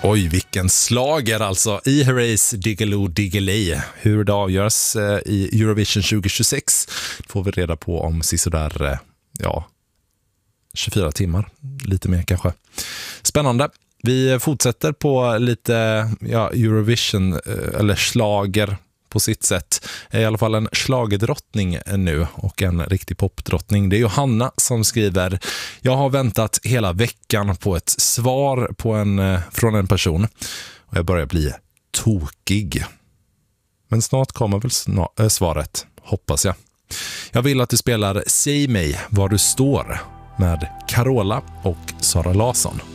Oj, vilken slager alltså i Herreys Diggiloo Diggiley. Hur det avgörs i Eurovision 2026 får vi reda på om sådär 24 timmar, lite mer kanske. Spännande. Vi fortsätter på lite Eurovision eller slager på sitt sätt. I alla fall en slagerdrottning nu och en riktig popdrottning. Det är Johanna som skriver: jag har väntat hela veckan på ett svar från en person och jag börjar bli tokig. Men snart kommer väl svaret, hoppas jag. Jag vill att du spelar Säg mig var du står med Carola och Sara Larsson.